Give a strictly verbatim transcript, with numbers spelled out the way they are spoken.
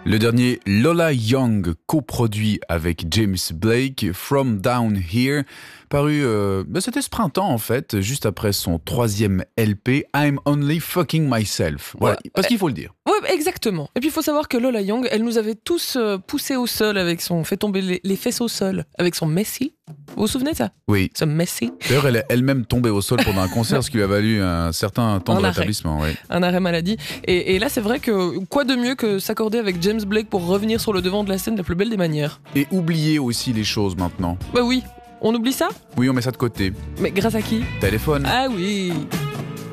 Le dernier Lola Young, coproduit avec James Blake, From Down Here, paru, euh, ben c'était ce printemps en fait, juste après son troisième L P, I'm Only Fucking Myself. Voilà, Ouais, parce ouais. qu'il faut le dire. Ouais, exactement. Et puis il faut savoir que Lola Young, elle nous avait tous euh, poussés au sol avec son, fait tomber les, les fesses au sol avec son Messi. Vous vous souvenez de ça? Oui. Ce Messi. D'ailleurs, elle est elle-même tombée au sol pendant un concert, ce qui lui a valu un certain temps Un de arrêt. rétablissement. Oui. Un arrêt maladie. Et, et là, c'est vrai que quoi de mieux que s'accorder avec James Blake pour revenir sur le devant de la scène de la plus belle des manières? Et oublier aussi les choses maintenant. Bah oui, on oublie ça? Oui, on met ça de côté. Mais grâce à qui? Téléphone. Ah oui.